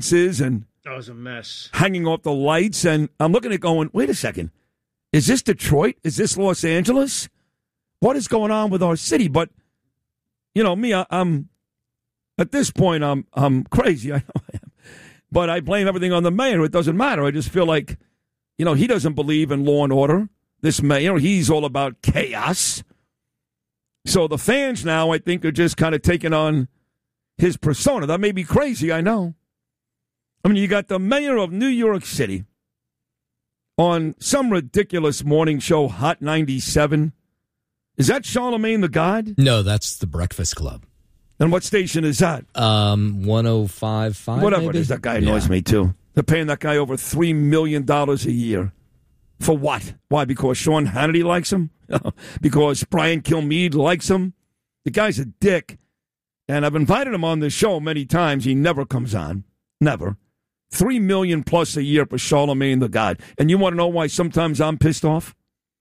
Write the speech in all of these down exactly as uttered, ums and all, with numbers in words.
and that was a mess. Hanging off the lights. And I'm looking at it going, wait a second. Is this Detroit? Is this Los Angeles? What is going on with our city? But, you know, me, I, I'm, at this point, I'm I'm crazy. I know I am. But I blame everything on the mayor. It doesn't matter. I just feel like, you know, he doesn't believe in law and order. This mayor, he's all about chaos. So the fans now, I think, are just kind of taking on his persona. That may be crazy, I know. I mean, you got the mayor of New York City on some ridiculous morning show, Hot ninety-seven. Is that Charlemagne the God? No, that's the Breakfast Club. And what station is that? Um, one oh five point five, Whatever maybe? it is, that guy annoys yeah. me, too. They're paying that guy over three million dollars a year. For what? Why? Because Sean Hannity likes him? Because Brian Kilmeade likes him? The guy's a dick. And I've invited him on this show many times. He never comes on. Never. Three million plus a year for Charlemagne the God. And you want to know why sometimes I'm pissed off?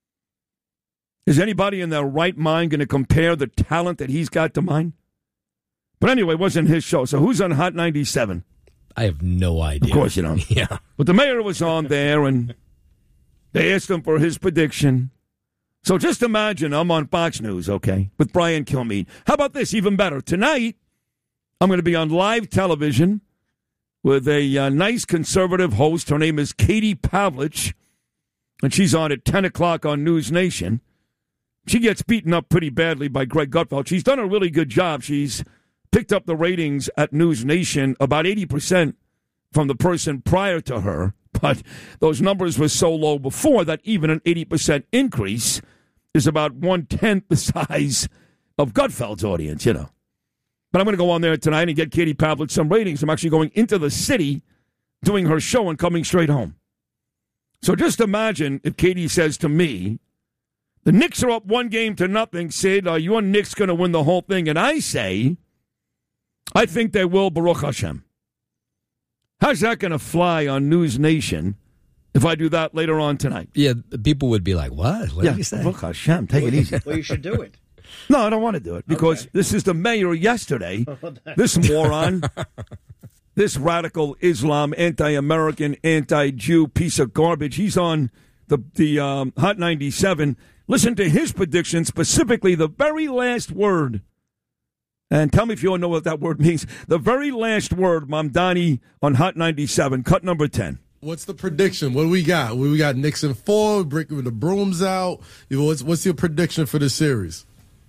Is anybody in their right mind going to compare the talent that he's got to mine? But anyway, it wasn't his show. So who's on Hot ninety-seven? I have no idea. Of course you don't. Yeah. But the mayor was on there, and they asked him for his prediction. So just imagine I'm on Fox News, okay, with Brian Kilmeade. How about this? Even better. Tonight, I'm going to be on live television with a uh, nice conservative host. Her name is Katie Pavlich, and she's on at ten o'clock on News Nation. She gets beaten up pretty badly by Greg Gutfeld. She's done a really good job. She's picked up the ratings at News Nation about eighty percent from the person prior to her. But those numbers were so low before that even an eighty percent increase is about one-tenth the size of Gutfeld's audience, you know. But I'm going to go on there tonight and get Katie Pavlich some ratings. I'm actually going into the city, doing her show, and coming straight home. So just imagine if Katie says to me, the Knicks are up one game to nothing, Sid, are your Knicks going to win the whole thing? And I say, I think they will, Baruch Hashem. How's that going to fly on News Nation if I do that later on tonight? Yeah, people would be like, what? What yeah, did you say? Baruch Hashem, take well, it easy. Well, you should do it. No, I don't want to do it because okay. This is the mayor yesterday. Oh, this moron, this radical Islam, anti-American, anti-Jew piece of garbage. He's on the, the um, Hot ninety-seven. Listen to his prediction, specifically the very last word. And tell me if you all know what that word means. The very last word, Mamdani, on Hot ninety-seven, cut number ten. What's the prediction? What do we got? We got Knicks in four, breaking the brooms out. What's, what's your prediction for the series?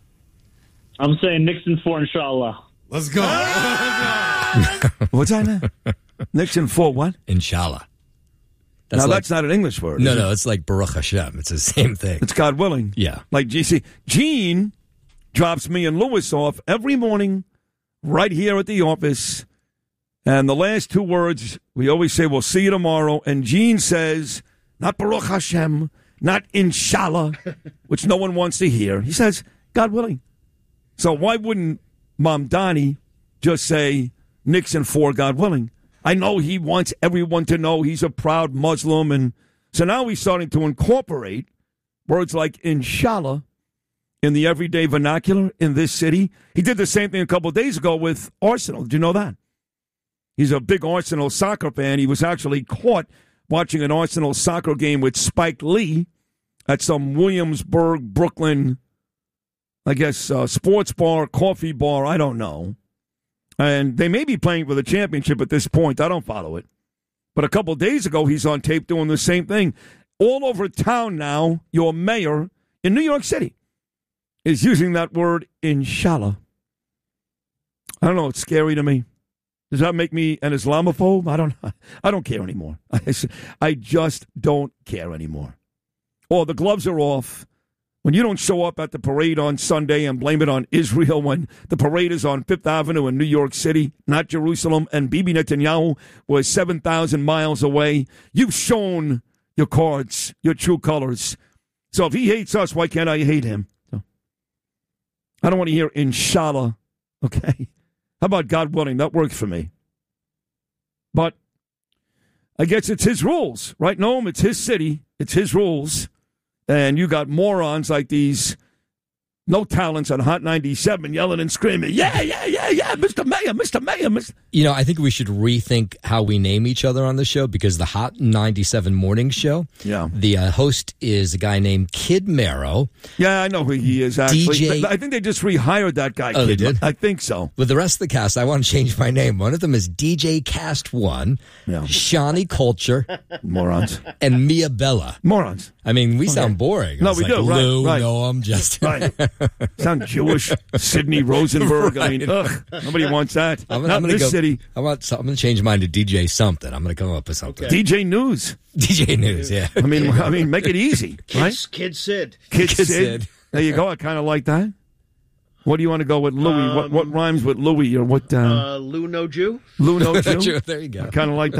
I'm saying Knicks in four, inshallah. Let's go. What's that now? Knicks in four, what? Inshallah. That's now, like, that's not an English word. No, no, it? It's like Baruch Hashem. It's the same thing. It's God willing. Yeah. Like G C. Gene drops me and Lewis off every morning right here at the office. And the last two words, we always say, we'll see you tomorrow. And Gene says, not Baruch Hashem, not Inshallah, which no one wants to hear. He says, God willing. So why wouldn't Mamdani just say Knicks in four, God willing? I know he wants everyone to know he's a proud Muslim. And so now he's starting to incorporate words like Inshallah in the everyday vernacular in this city. He did the same thing a couple of days ago with Arsenal. Did you know that? He's a big Arsenal soccer fan. He was actually caught watching an Arsenal soccer game with Spike Lee at some Williamsburg, Brooklyn, I guess, uh, sports bar, coffee bar, I don't know. And they may be playing for the championship at this point. I don't follow it. But a couple of days ago, he's on tape doing the same thing. All over town now, your mayor in New York City is using that word, inshallah. I don't know. It's scary to me. Does that make me an Islamophobe? I don't I don't care anymore. I, I just don't care anymore. Oh, the gloves are off. When you don't show up at the parade on Sunday and blame it on Israel when the parade is on Fifth Avenue in New York City, not Jerusalem, and Bibi Netanyahu was seven thousand miles away, you've shown your cards, your true colors. So if he hates us, why can't I hate him? So, I don't want to hear inshallah, okay? How about God willing? That works for me. But I guess it's his rules, right, Noam? It's his city. It's his rules. And you got morons like these no talents on Hot ninety-seven yelling and screaming, yeah, yeah, yeah, yeah, Mister Mayor, Mister Mayor, Mister You know, I think we should rethink how we name each other on the show because the Hot ninety-seven morning show, Yeah. the uh, host is a guy named Kid Marrow. Yeah, I know who he is, actually. D J I think they just rehired that guy. Oh, they Kid. did? I think so. With the rest of the cast, I want to change my name. One of them is D J Cast One, Yeah. Shawnee Culture, Morons. and Mia Bella. Morons. I mean, we sound boring. No, It's we like, do, right, Lou, right. Noam, Justin. Right. Sound Jewish. Sidney Rosenberg. I mean, Right. ugh, nobody wants that. I'm, Not I'm in gonna this go, city. I want. So, I'm going to change mine to D J something. I'm going to come up with something. D J News. D J News. Yeah. I mean, I mean, make it easy, right? Kids, Kid Sid. Kid, Kid Sid. Sid. There you go. I kind of like that. What do you want to go with, Louis? what what rhymes with Louis or what? Uh, Uh, Lou No Jew. Lou No Jew. There you go. I kind of like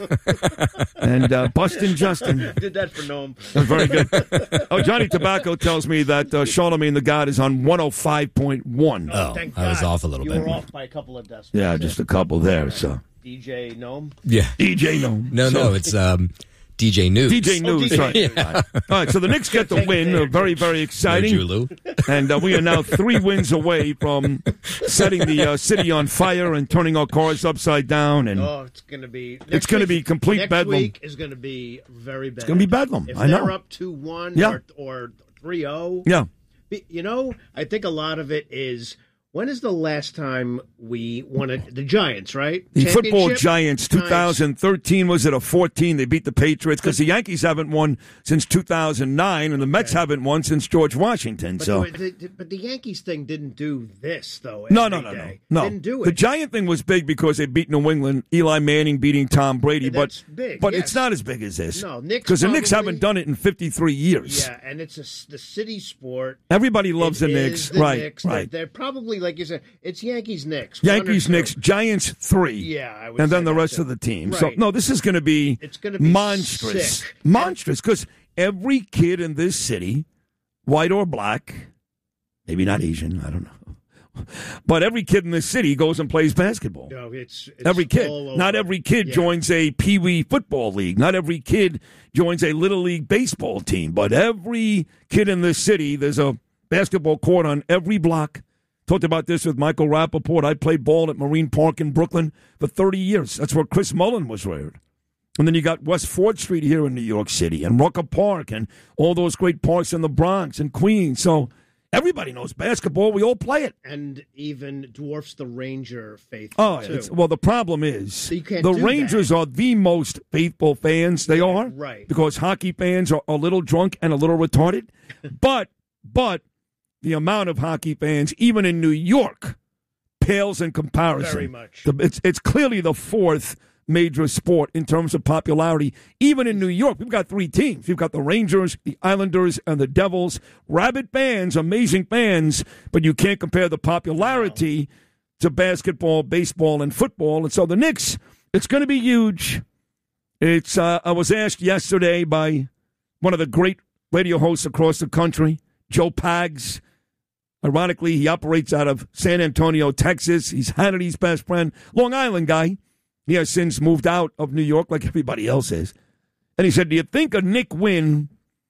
that. And uh, Bustin' Justin. Did that for Noam. That's very good. Oh, Johnny Tobacco tells me that uh, Charlemagne the God is on one oh five point one. Oh, Thank I was God. off a little you bit. were off by a couple of decimals. Yeah, just a couple there. So D J Noam. Yeah. D J No. No, So- no, it's um, D J News. D J News, D J right. Yeah. All right, so the Knicks get the win. Uh, very, very No, exciting. Julu. And uh, we are now three wins away from setting the uh, city on fire and turning our cars upside down. And Oh, it's going to be. It's next gonna week- be complete next bedlam. week is going to be very bad. It's gonna be bedlam. If I know. they're up two one Yeah. or or three oh. yeah, You know, I think a lot of it is. When is the last time we won it? The Giants, right? the football Championship? Giants, two thousand thirteen, was it a fourteen? They beat the Patriots because the Yankees haven't won since two thousand nine, and the Mets haven't won since George Washington. But, So. the, the- but the Yankees thing didn't do this, though. No, every no, no, no, day. no. Didn't do it. The Giant thing was big because they beat New England. Eli Manning beating Tom Brady, And but that's big, but yes. it's not as big as this. No, Knicks because the Knicks probably- haven't done it in fifty-three years. Yeah, and it's a, the city sport. Everybody loves It the is Knicks, the right? Knicks. Right. They're, they're probably, like you said, it's Yankees Knicks. one or Yankees, two. Knicks, Giants three. Yeah, I would and then say the that rest too. of the team. So Right. no, this is going to be It's gonna be monstrous, sick. monstrous. Because every kid in this city, white or black, maybe not Asian, I don't know, but every kid in this city goes and plays basketball. No, it's, it's Every kid. all over. Not every kid Yeah. joins a Pee Wee football league. Not every kid joins a Little League baseball team. But every kid in this city, there's a basketball court on every block. Talked about this with Michael Rappaport. I played ball at Marine Park in Brooklyn for thirty years. That's where Chris Mullin was reared. And then you got West fourth Street here in New York City and Rucker Park and all those great parks in the Bronx and Queens. So everybody knows basketball. We all play it. And even dwarfs the Ranger faithful, Oh, too. it's, well, the problem is you can't the do Rangers are the most faithful fans they are. right. Because hockey fans are a little drunk and a little retarded. but, but the amount of hockey fans, even in New York, pales in comparison. Very much. The- it's, it's clearly the fourth major sport in terms of popularity. Even in New York, we've got three teams. We've got the Rangers, the Islanders, and the Devils. Rabid fans, amazing fans, but you can't compare the popularity to basketball, baseball, and football. And so the Knicks, it's going to be huge. It's. Uh, I was asked yesterday by one of the great radio hosts across the country, Joe Pags. Ironically, he operates out of San Antonio, Texas. He's Hannity's best friend, Long Island guy. He has since moved out of New York like everybody else is. And he said, do you think a Knick win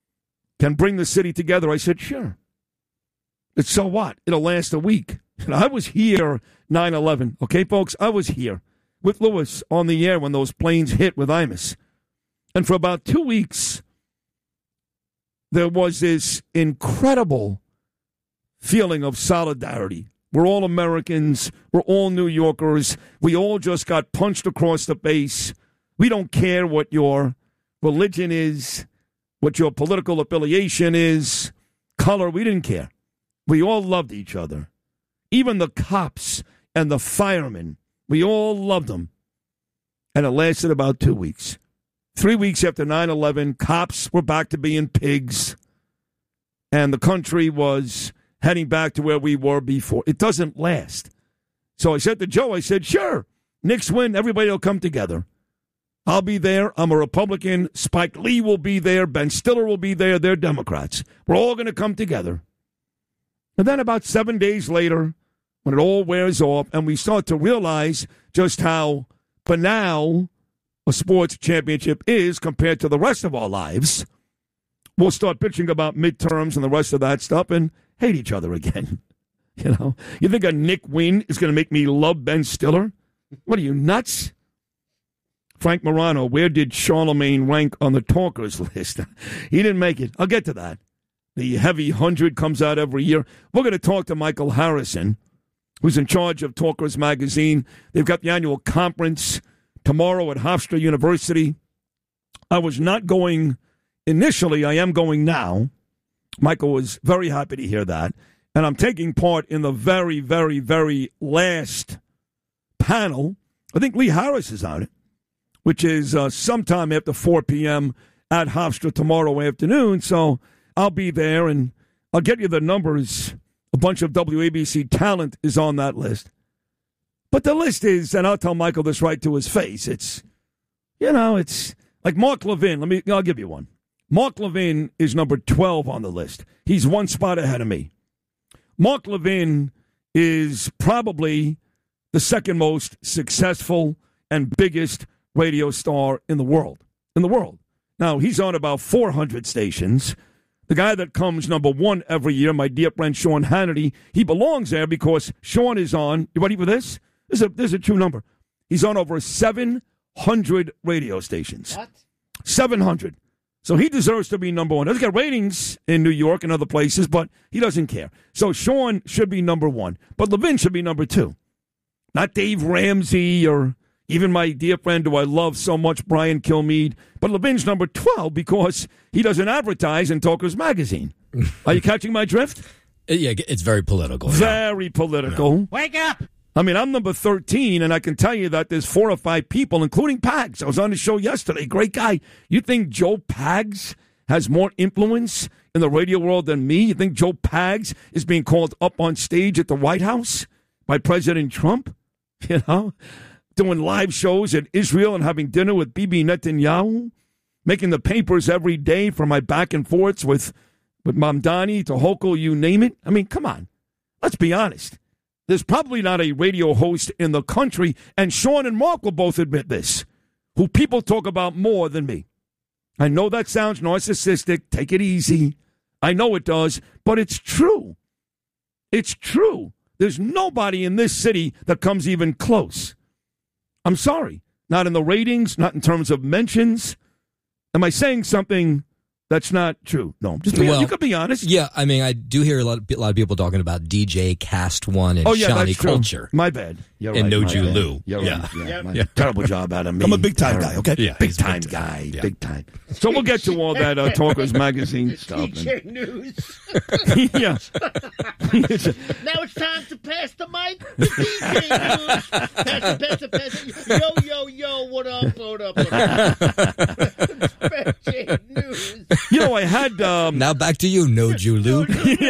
can bring the city together? I said, sure. It's so what? It'll last a week. And I was here nine eleven. Okay, folks, I was here with Lewis on the air when those planes hit with Imus. And for about two weeks, there was this incredible feeling of solidarity. We're all Americans. We're all New Yorkers. We all just got punched across the face. We don't care what your religion is, what your political affiliation is, color. We didn't care. We all loved each other. Even the cops and the firemen, we all loved them. And it lasted about two weeks. Three weeks after nine eleven, cops were back to being pigs. And the country was heading back to where we were before. It doesn't last. So I said to Joe, I said, sure, Knicks win, everybody will come together. I'll be there. I'm a Republican. Spike Lee will be there. Ben Stiller will be there. They're Democrats. We're all going to come together. And then about seven days later, when it all wears off and we start to realize just how banal a sports championship is compared to the rest of our lives, we'll start bitching about midterms and the rest of that stuff. And hate each other again. You know, you think a Nick win is going to make me love Ben Stiller? What are you, nuts? Frank Morano, where did Charlemagne rank on the talkers list? He didn't make it. I'll get to that. The Heavy one hundred comes out every year. We're going to talk to Michael Harrison, who's in charge of Talkers Magazine. They've got the annual conference tomorrow at Hofstra University. I was not going initially. I am going now. Michael was very happy to hear that. And I'm taking part in the very, very, very last panel. I think Lee Harris is on it, which is uh, sometime after four p.m. at Hofstra tomorrow afternoon. So I'll be there, and I'll get you the numbers. A bunch of W A B C talent is on that list. But the list is, and I'll tell Michael this right to his face, it's, you know, it's like Mark Levin. Let me, I'll give you one. Mark Levin is number twelve on the list. He's one spot ahead of me. Mark Levin is probably the second most successful and biggest radio star in the world. In the world. Now, he's on about four hundred stations. The guy that comes number one every year, my dear friend Sean Hannity, he belongs there because Sean is on, you ready for this? This is a, this is a true number. He's on over seven hundred radio stations. What? seven hundred. So he deserves to be number one. Doesn't get ratings in New York and other places, but he doesn't care. So Sean should be number one, but Levin should be number two. Not Dave Ramsey or even my dear friend who I love so much, Brian Kilmeade. But Levin's number twelve because he doesn't advertise in Talkers Magazine. Are you catching my drift? Yeah, it's very political. Very yeah. political. Yeah. Wake up! I mean, I'm number thirteen, and I can tell you that there's four or five people, including Pags. I was on the show yesterday. Great guy. You think Joe Pags has more influence in the radio world than me? You think Joe Pags is being called up on stage at the White House by President Trump? You know? Doing live shows in Israel and having dinner with Bibi Netanyahu? Making the papers every day for my back and forths with, with Mamdani to Hochul, you name it? I mean, come on. Let's be honest. There's probably not a radio host in the country, and Sean and Mark will both admit this, who people talk about more than me. I know that sounds narcissistic. Take it easy. I know it does, but it's true. It's true. There's nobody in this city that comes even close. I'm sorry. Not in the ratings, not in terms of mentions. Am I saying something that's not true? No, just be, well, you could be honest. Yeah, I mean, I do hear a lot of, a lot of people talking about D J Cast One and oh, yeah, Shawnee that's true. Culture. My bad. You're and right, Noju bad. Lou. You're yeah. right. Yeah, Yeah. my- Yeah. Terrible job out of me. I'm a big time guy, okay? Yeah, Big he's time big guy. Yeah. Big time. So we'll get to all that uh, Talkers Magazine stuff. D J News. And, yeah. Now it's time to pass the mic to D J News. Pass it, pass it, pass it. Yo, yo, yo, what up, what up, what up? D J News. You know, I had... Um, Now back to you, Noju Lou.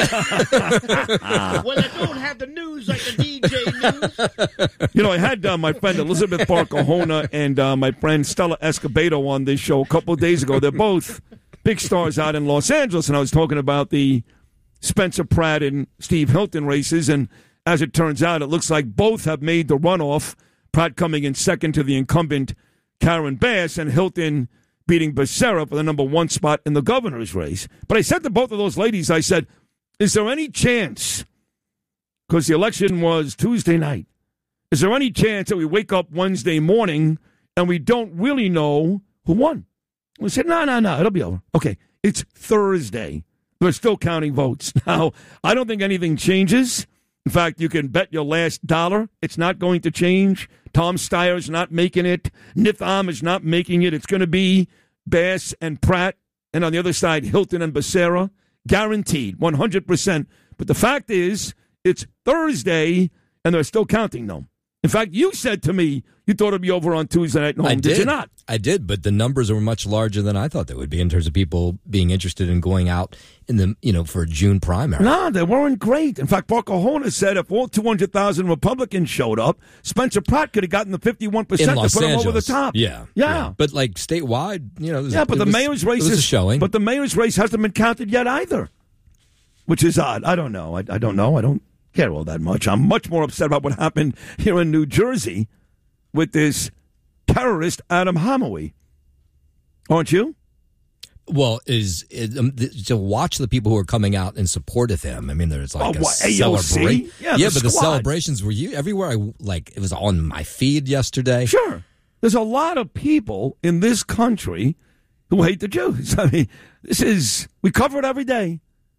Well, I don't have the news like the D J News. You know, I had uh, my friend Elizabeth Barcahona and uh, my friend Stella Escobedo on this show a couple of days ago. They're both big stars out in Los Angeles, and I was talking about the Spencer Pratt and Steve Hilton races, and as it turns out, it looks like both have made the runoff, Pratt coming in second to the incumbent Karen Bass, and Hilton beating Becerra for the number one spot in the governor's race. But I said to both of those ladies, I said, is there any chance, because the election was Tuesday night, is there any chance that we wake up Wednesday morning and we don't really know who won? We said, no, no, no, it'll be over. Okay, it's Thursday. They're still counting votes. Now, I don't think anything changes. In fact, you can bet your last dollar it's not going to change. Tom Steyer's not making it. Nitham is not making it. It's going to be Bass and Pratt, and on the other side, Hilton and Becerra. Guaranteed, one hundred percent. But the fact is, it's Thursday, and they're still counting them. In fact, you said to me you thought it would be over on Tuesday night. No, I did. did you not? I did, but the numbers were much larger than I thought they would be in terms of people being interested in going out in the, you know, for a June primary. No, they weren't great. In fact, Barcahona said if all two hundred thousand Republicans showed up, Spencer Pratt could have gotten the fifty-one percent in to Los put Angeles. him over the top. Yeah, Yeah. But like statewide, you know, it was, Yeah, but it the was, mayor's race it was is a showing. But the mayor's race hasn't been counted yet either, which is odd. I don't know. I, I don't know. I don't care all that much. I'm much more upset about what happened here in New Jersey with this terrorist Adam Homowy. Aren't you? Well, is, is um, th- to watch the people who are coming out in support of him. I mean, there's like Oh, a what, A O C? celebration. Yeah, yeah the but the squad. celebrations were you everywhere. I like it was on my feed yesterday. Sure. There's a lot of people in this country who hate the Jews. I mean, this is, we cover it every day.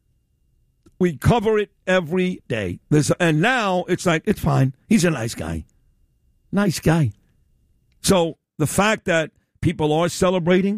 We cover it every day. There's, and now it's like, it's fine. He's a nice guy. Nice guy. So the fact that people are celebrating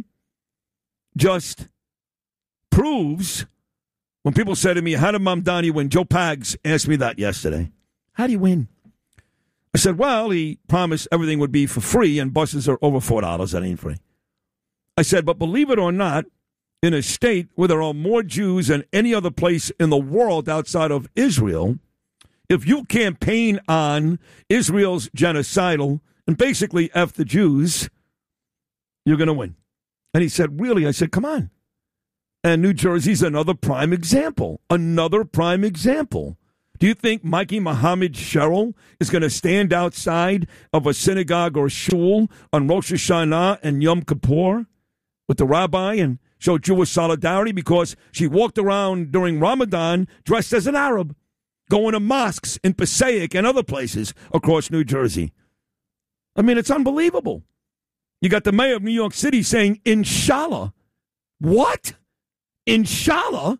just proves, when people say to me, how did Mamdani win? Joe Pags asked me that yesterday. How do you win? I said, well, he promised everything would be for free, and buses are over four dollars. That ain't free. I said, but believe it or not, in a state where there are more Jews than any other place in the world outside of Israel, if you campaign on Israel's genocidal and basically F the Jews, you're going to win. And he said, really? I said, come on. And New Jersey's another prime example. Another prime example. Do you think Mikey Muhammad Sherrill is going to stand outside of a synagogue or shul on Rosh Hashanah and Yom Kippur with the rabbi and show Jewish solidarity because she walked around during Ramadan dressed as an Arab, going to mosques in Passaic and other places across New Jersey? I mean, it's unbelievable. You got the mayor of New York City saying, Inshallah. What? Inshallah?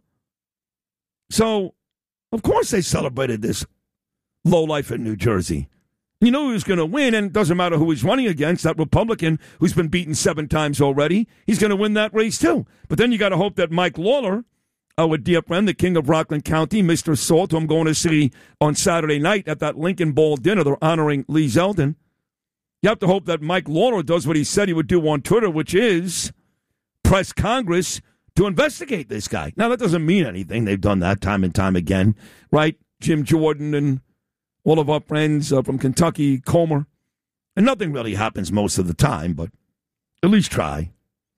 So, of course they celebrated this lowlife in New Jersey. You know who's going to win, and it doesn't matter who he's running against, that Republican who's been beaten seven times already. He's going to win that race, too. But then you got to hope that Mike Lawler, our dear friend, the king of Rockland County, Mister Salt, who I'm going to see on Saturday night at that Lincoln Bowl dinner. They're honoring Lee Zeldin. You have to hope that Mike Lawler does what he said he would do on Twitter, which is press Congress to investigate this guy. Now, that doesn't mean anything. They've done that time and time again, right? Jim Jordan and all of our friends uh, from Kentucky, Comer. And nothing really happens most of the time, but at least try.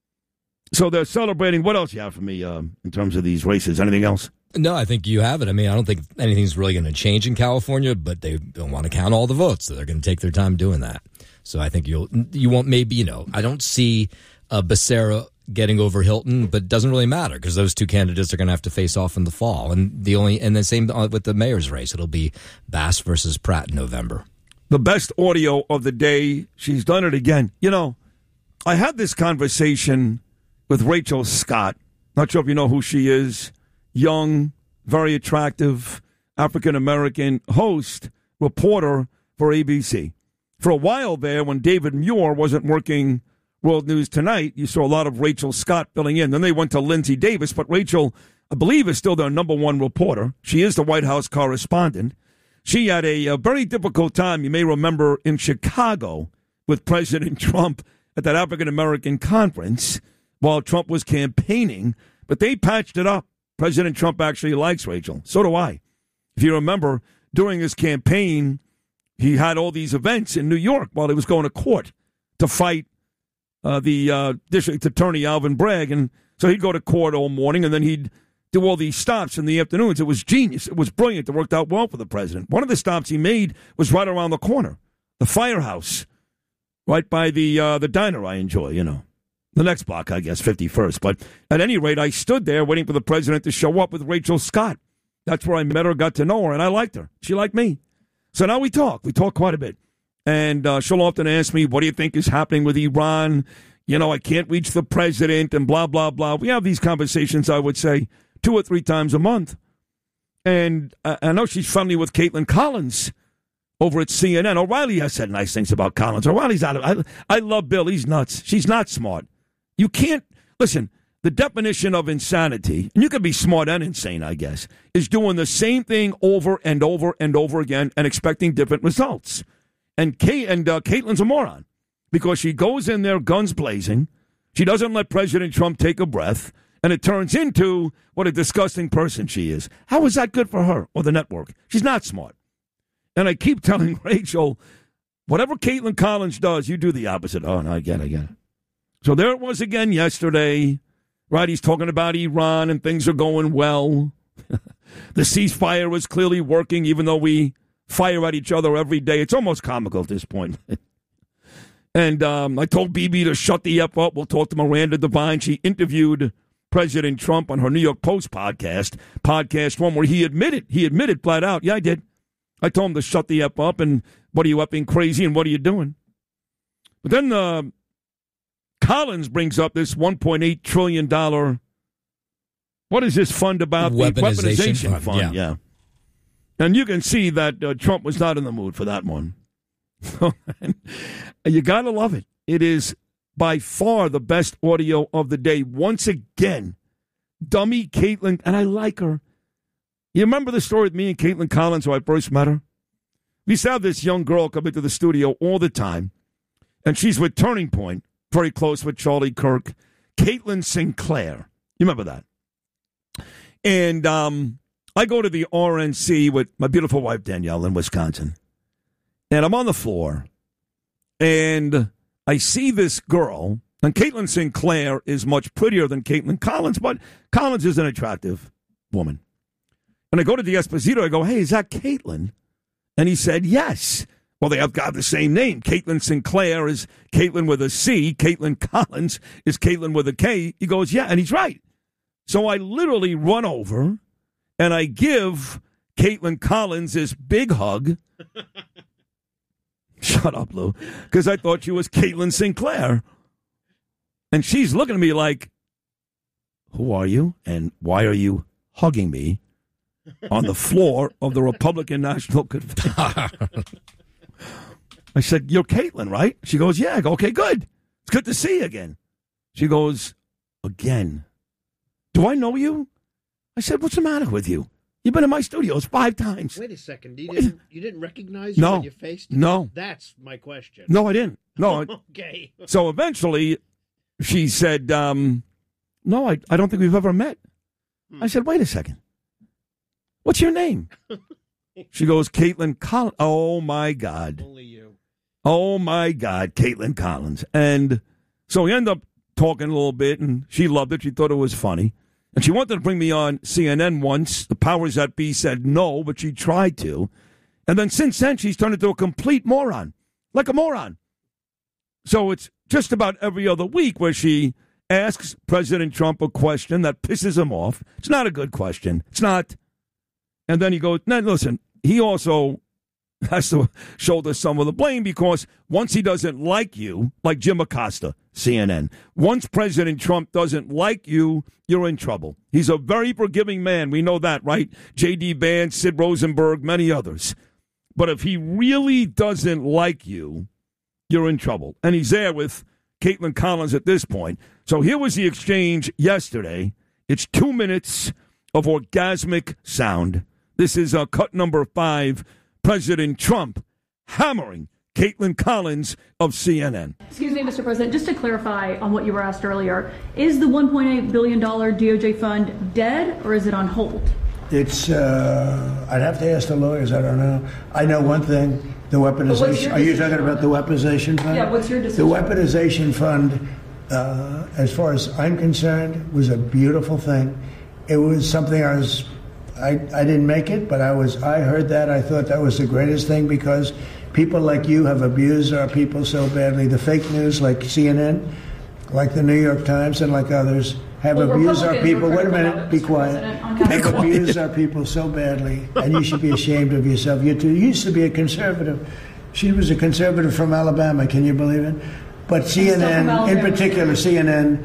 So they're celebrating. What else you have for me um, in terms of these races? Anything else? No, I think you have it. I mean, I don't think anything's really going to change in California, but they don't want to count all the votes, so they're going to take their time doing that. So I think you'll you won't maybe you know I don't see uh, Becerra getting over Hilton, but it doesn't really matter because those two candidates are going to have to face off in the fall, and the only and the same with the mayor's race. It'll be Bass versus Pratt in November. The best audio of the day. She's done it again. You know, I had this conversation with Rachel Scott. Not sure if you know who she is. Young, very attractive, African-American host, reporter for A B C. For a while there, when David Muir wasn't working World News Tonight, you saw a lot of Rachel Scott filling in. Then they went to Lindsay Davis, but Rachel, I believe, is still their number one reporter. She is the White House correspondent. She had a, a very difficult time, you may remember, in Chicago with President Trump at that African-American conference while Trump was campaigning, but they patched it up. President Trump actually likes Rachel. So do I. If you remember, during his campaign, he had all these events in New York while he was going to court to fight uh, the uh, district attorney, Alvin Bragg. And so he'd go to court all morning, and then he'd do all these stops in the afternoons. It was genius. It was brilliant. It worked out well for the president. One of the stops he made was right around the corner, the firehouse, right by the uh, the diner I enjoy, you know. The next block, I guess, fifty-first. But at any rate, I stood there waiting for the president to show up with Rachel Scott. That's where I met her, got to know her, and I liked her. She liked me. So now we talk. We talk quite a bit. And uh, she'll often ask me, what do you think is happening with Iran? You know, I can't reach the president and blah, blah, blah. We have these conversations, I would say, two or three times a month. And uh, I know she's friendly with Caitlin Collins over at C N N. O'Reilly has said nice things about Collins. O'Reilly's out of I, I love Bill. He's nuts. She's not smart. You can't, listen, the definition of insanity, and you can be smart and insane, I guess, is doing the same thing over and over and over again and expecting different results. And Kate, and uh, Caitlin's a moron because she goes in there guns blazing. She doesn't let President Trump take a breath, and it turns into what a disgusting person she is. How is that good for her or the network? She's not smart. And I keep telling Rachel, whatever Caitlin Collins does, you do the opposite. Oh, no, I get it, I get it. So there it was again yesterday, right? He's talking about Iran and things are going well. The ceasefire was clearly working, even though we fire at each other every day. It's almost comical at this point. And um, I told B B to shut the F up. We'll talk to Miranda Devine. She interviewed President Trump on her New York Post podcast, podcast one, where he admitted, he admitted flat out, yeah, I did. I told him to shut the F up, and what are you upping crazy, and what are you doing? But then uh, Collins brings up this one point eight trillion dollars, what is this fund about? Weaponization, the weaponization fund. fund yeah. yeah. And you can see that uh, Trump was not in the mood for that one. You got to love it. It is by far the best audio of the day. Once again, dummy Caitlin, and I like her. You remember the story with me and Caitlin Collins when I first met her? We used to have this young girl come into the studio all the time, and she's with Turning Point, very close with Charlie Kirk, Caitlin Sinclair. You remember that? And um, I go to the R N C with my beautiful wife, Danielle, in Wisconsin. And I'm on the floor, and I see this girl, and Caitlin Sinclair is much prettier than Caitlin Collins, but Collins is an attractive woman. And I go to the Esposito, I go, hey, is that Caitlin? And he said, yes. Well, they have got the same name. Caitlin Sinclair is Caitlin with a C. Caitlin Collins is Caitlin with a K. He goes, yeah, and he's right. So I literally run over, and I give Caitlin Collins this big hug. Shut up, Lou, because I thought she was Caitlin Sinclair. And she's looking at me like, who are you, and why are you hugging me on the floor of the Republican National Convention? I said, you're Caitlin, right? She goes, yeah. I go, okay, good. It's good to see you again. She goes, again. Do I know you? I said, what's the matter with you? You've been in my studios five times. Wait a second. You didn't, you didn't recognize no. me when you faced me? No. That's my question. No, I didn't. No. Okay. So eventually she said, um, no, I, I don't think we've ever met. Hmm. I said, wait a second. What's your name? She goes, Caitlin Collins. Oh, my God. Only you. Oh, my God, Caitlin Collins. And so we end up talking a little bit, and she loved it. She thought it was funny. And she wanted to bring me on C N N once. The powers that be said no, but she tried to. And then since then, she's turned into a complete moron. Like a moron. So it's just about every other week where she asks President Trump a question that pisses him off. It's not a good question. It's not. And then he goes, no, listen, he also has to shoulder some of the blame because once he doesn't like you, like Jim Acosta, C N N, once President Trump doesn't like you, you're in trouble. He's a very forgiving man. We know that, right? J D. Vance, Sid Rosenberg, many others. But if he really doesn't like you, you're in trouble. And he's there with Caitlin Collins at this point. So here was the exchange yesterday. It's two minutes of orgasmic sound. This is uh, cut number five. President Trump hammering Caitlin Collins of C N N. Excuse me, Mister President, just to clarify on what you were asked earlier, is the one point eight billion dollars D O J fund dead or is it on hold? It's, uh, I'd have to ask the lawyers, I don't know. I know one thing, the weaponization, are you talking about the weaponization fund? Yeah, what's your decision? The weaponization fund, uh, as far as I'm concerned, was a beautiful thing. It was something I was, I, I didn't make it, but I was, I heard that, I thought that was the greatest thing because people like you have abused our people so badly. The fake news like C N N, like the New York Times and like others have well, abused our people. Wait a minute, be quiet. Have abused our people so badly, and you should be ashamed of yourself. You, too, you used to be a conservative. She was a conservative from Alabama. Can you believe it? But C N N, in particular, C N N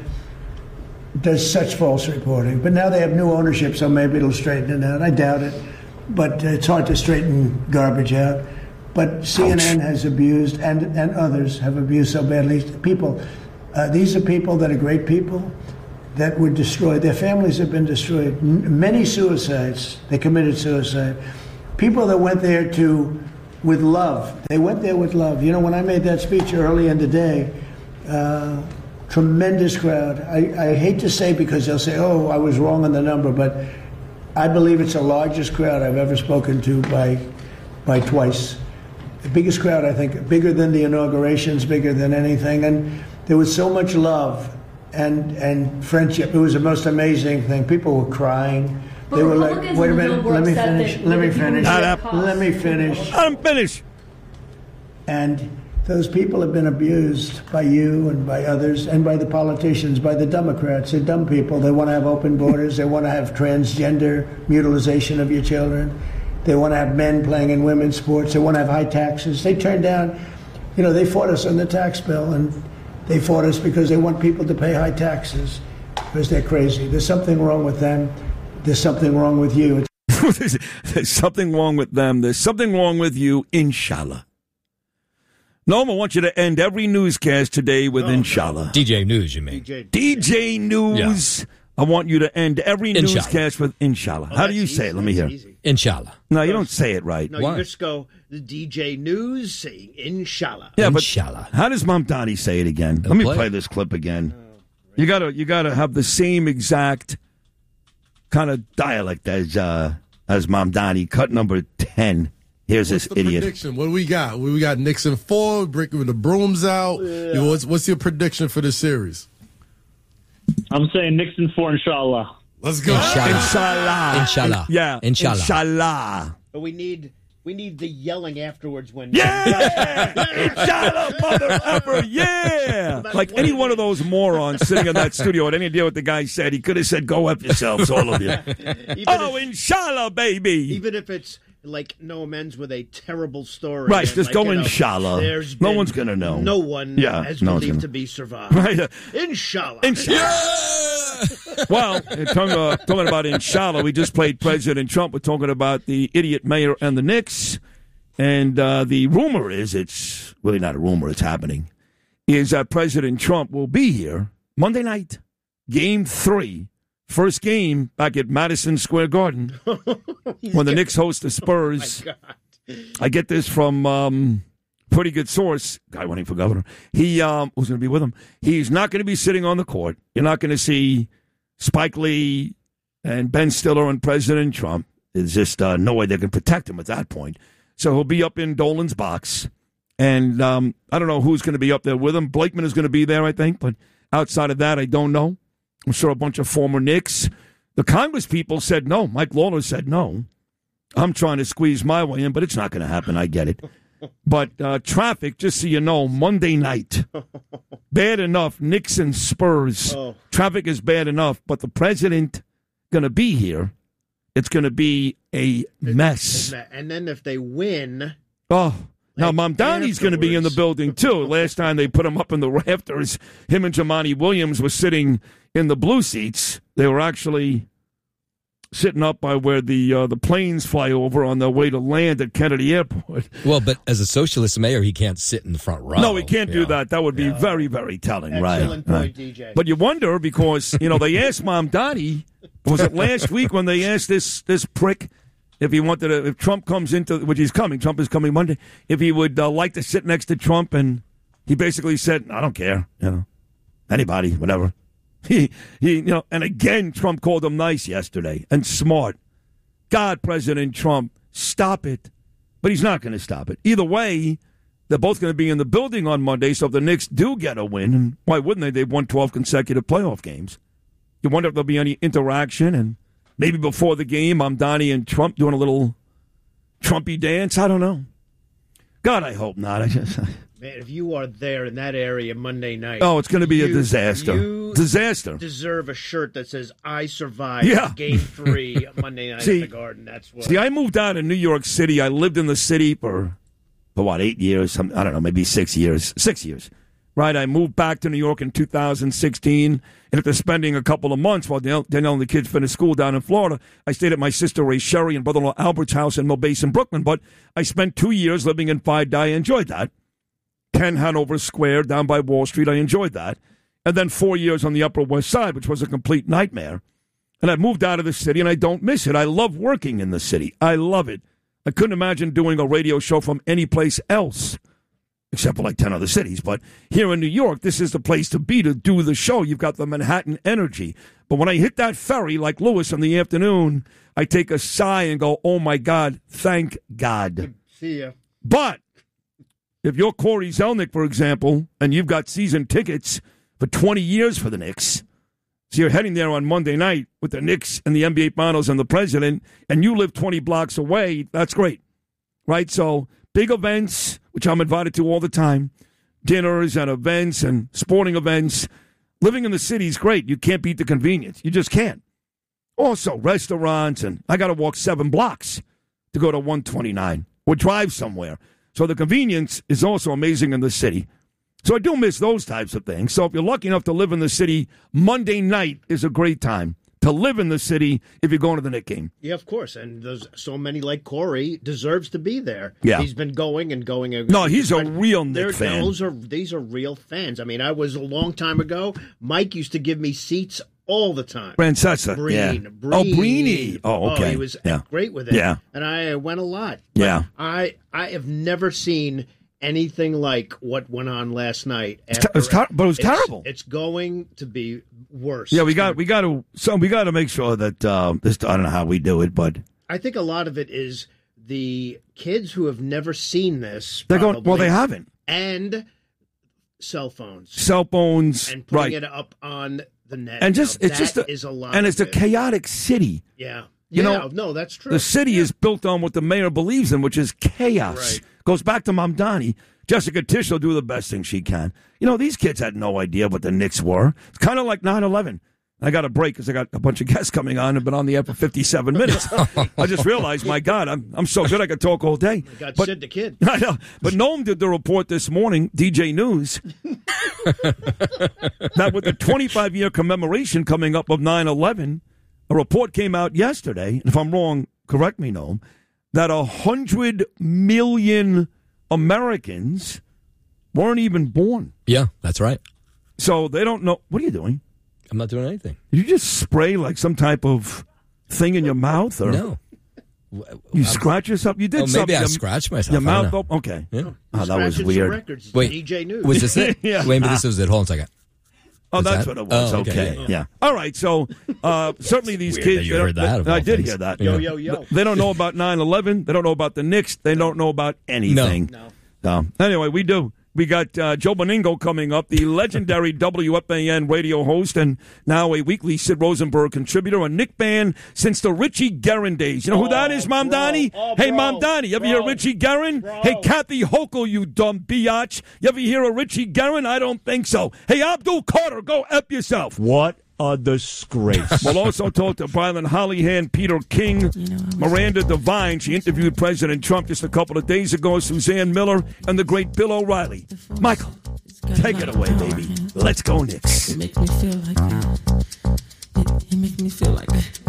does such false reporting. But now they have new ownership, so maybe it'll straighten it out. I doubt it, but it's hard to straighten garbage out. But C N N Ouch. has abused, and, and others have abused so badly. People, uh, these are people that are great people that were destroyed. Their families have been destroyed. M- many suicides. They committed suicide. People that went there to, with love. They went there with love. You know, when I made that speech early in the day, uh, tremendous crowd. I, I hate to say because they'll say, oh, I was wrong on the number, but I believe it's the largest crowd I've ever spoken to by, by twice. The biggest crowd, I think, bigger than the inaugurations, bigger than anything. And there was so much love and and friendship. It was the most amazing thing. People were crying. But they were like, wait a minute, let me finish, let me finish, let me finish. I'm finished. And those people have been abused by you and by others and by the politicians, by the Democrats. They're dumb people. They want to have open borders. They want to have transgender mutilization of your children. They want to have men playing in women's sports. They want to have high taxes. They turned down, you know, they fought us on the tax bill, and they fought us because they want people to pay high taxes because they're crazy. There's something wrong with them. There's something wrong with you. There's something wrong with them. There's something wrong with you, inshallah. Noam, I want you to end every newscast today with oh, inshallah. D J News, you mean? D J, D J News. Yeah. I want you to end every inshallah. newscast with inshallah. Oh, How do you easy. say it? Let me hear. Easy. Inshallah. No, you don't say it right. No, Why? you just go the D J News saying inshallah. Yeah, but inshallah. How does Mamdani say it again? It'll Let me play. play this clip again. Oh, you gotta, you gotta have the same exact kind of dialect as uh, as Mamdani. Cut number ten. Here's what's this the idiot. Prediction? What do we got? We got Nixon four, breaking the brooms out. Yeah. You know, what's, what's your prediction for this series? I'm saying Nixon four, inshallah. Let's go. Inshallah. Inshallah. Inshallah. Yeah. Inshallah. Inshallah. But we need we need the yelling afterwards when Yeah! Inshallah, mother effer, yeah! Like any one of those morons sitting in that studio had any idea what the guy said, he could have said, go F yourselves, all of you. Oh, if, inshallah, baby! even if it's like no amends with a terrible story. Right, and, just like, go you know, inshallah. there's No been one's gonna know. No one Yeah, has no one's believed gonna- to be survived. Right. uh, Inshallah. Inshallah. Well, in terms of, talking about inshallah, we just played President Trump. We're talking about the idiot mayor and the Knicks. And uh, the rumor is, it's really not a rumor, it's happening, is that President Trump will be here Monday night, game three, first game back at Madison Square Garden when the Knicks host the Spurs. Oh, my God. I get this from um, pretty good source, guy running for governor. He um, who's going to be with him. He's not going to be sitting on the court. You're not going to see Spike Lee and Ben Stiller and President Trump. There's just uh, no way they can protect him at that point. So he'll be up in Dolan's box. And um, I don't know who's going to be up there with him. Blakeman is going to be there, I think. But outside of that, I don't know. I'm sure a bunch of former Knicks. The Congress people said no. Mike Lawler said no. I'm trying to squeeze my way in, but it's not going to happen. I get it. But uh, traffic, just so you know, Monday night, bad enough. Knicks and Spurs. Oh. Traffic is bad enough, but the president going to be here. It's going to be a mess. And then if they win, Oh, now Like Mamdani's going to be in the afterwards. building, too. Last time they put him up in the rafters, him and Jamani Williams were sitting in the blue seats. They were actually sitting up by where the uh, the planes fly over on their way to land at Kennedy Airport. Well, but as a socialist mayor, he can't sit in the front row. No, he can't do you know. that. That would be very, very telling, right? excellent point, right. D J. But you wonder because, you know, they asked Mamdani, was it last week when they asked this this prick if he wanted to, if Trump comes into, which he's coming, Trump is coming Monday, if he would uh, like to sit next to Trump, and he basically said, I don't care, you know, anybody, whatever. He, he, you know, and again, Trump called him nice yesterday and smart. God, President Trump, stop it. But he's not going to stop it. Either way, they're both going to be in the building on Monday, so if the Knicks do get a win, and why wouldn't they? They've won twelve consecutive playoff games. You wonder if there'll be any interaction, and maybe before the game, Mamdani and Trump doing a little Trumpy dance. I don't know. God, I hope not. I just... Man, if you are there in that area Monday night, Oh, it's going to be a you- disaster. you Disaster. deserve a shirt that says "I survived Yeah. Game Three Monday night See- at the Garden." That's what. See, I moved out of New York City. I lived in the city for, for what, eight years? Some, I don't know, maybe six years. Six years. Right? I moved back to New York in two thousand sixteen. And after spending a couple of months while Danielle, Danielle and the kids finished school down in Florida, I stayed at my sister Ray Sherry and brother-in-law Albert's house in Mill Basin, Brooklyn. But I spent two years living in Phi Di. I enjoyed that. ten Hanover Square down by Wall Street. I enjoyed that. And then four years on the Upper West Side, which was a complete nightmare. And I moved out of the city, and I don't miss it. I love working in the city. I love it. I couldn't imagine doing a radio show from any place else, except for like ten other cities. But here in New York, this is the place to be to do the show. You've got the Manhattan energy. But when I hit that ferry like Lewis in the afternoon, I take a sigh and go, oh, my God, thank God. See ya. But if you're Corey Zelnick, for example, and you've got season tickets for twenty years for the Knicks, so you're heading there on Monday night with the Knicks and the N B A Finals and the president, and you live twenty blocks away, that's great, right? So big events, which I'm invited to all the time, dinners and events and sporting events. Living in the city is great. You can't beat the convenience. You just can't. Also, restaurants, and I got to walk seven blocks to go to one twenty-nine or drive somewhere. So the convenience is also amazing in the city. So I do miss those types of things. So if you're lucky enough to live in the city, Monday night is a great time to live in the city if you're going to the Knicks game. Yeah, of course. And there's so many like Corey deserves to be there. Yeah. He's been going and going. And No, he's a but real they're- Knicks fan. Those are, these are real fans. I mean, I was a long time ago. Mike used to give me seats all the time. Francesa, Breen, yeah. Breen. Oh, Breeny. Oh, okay. he was yeah. great with it. Yeah. And I went a lot. But Yeah. I I have never seen anything like what went on last night. It's ter- it's ter- but it was It's- terrible. It's going to be worse. Yeah, we got we got to so we got to make sure that uh, this. I don't know how we do it, but I think a lot of it is the kids who have never seen this. they're going. Well, probably, they haven't. And cell phones. Cell phones, And putting right? it up on the net. And just Now, it's just that a, is a lot. and it's a of it. chaotic city. Yeah. You yeah, know, no, that's true. The city is built on what the mayor believes in, which is chaos. Right. Goes back to Mamdani. Jessica Tisch will do the best thing she can. You know, these kids had no idea what the Knicks were. It's kind of like nine eleven. I got a break because I got a bunch of guests coming on and been on the air for fifty-seven minutes. I just realized, my God, I'm I'm so good I could talk all day. got but, Sid the Kid. I know. But Noam did the report this morning, D J News, that with the twenty-five year commemoration coming up of nine eleven, a report came out yesterday, and if I'm wrong, correct me, Noam, that one hundred million Americans weren't even born. Yeah, that's right. So they don't know. What are you doing? I'm not doing anything. Did you just spray like some type of thing in your mouth? Or No. You scratch yourself? You did Oh, something. maybe I Your- scratched myself. Your I don't mouth know. open? Okay. Yeah. Oh, that was Scratching some weird. records. Wait, D J News. Was this it? Yeah. Wait, but this was it. Hold on a second. Oh, Was that's that- what it was. Oh, okay. okay. Yeah. Yeah. All right. So uh, certainly these Weird kids. that you they don't- heard that, of I all did things. hear that. Yo, yo, yo. They don't know about nine eleven. They don't know about the Knicks. They don't know about anything. No. No. Anyway, we do. We got uh, Joe Beningo coming up, the legendary W F A N radio host and now a weekly Sid Rosenberg contributor, a Knick fan since the Richie Guerin days. You know who that is, Mom bro. Donnie? Oh, hey, bro. Mom Donnie, you ever hear Bro. Richie Guerin? Bro. Hey, Kathy Hochul, you dumb biatch. You ever hear of Richie Guerin? I don't think so. Hey, Abdul Carter, go F yourself. What a disgrace. We'll also talk to Byron Hollyhan, Peter King, Miranda Devine. She interviewed President Trump just a couple of days ago, Suzanne Miller, and the great Bill O'Reilly. Michael, take it away, baby. Let's go, Knicks. It makes me feel like it, it makes me feel like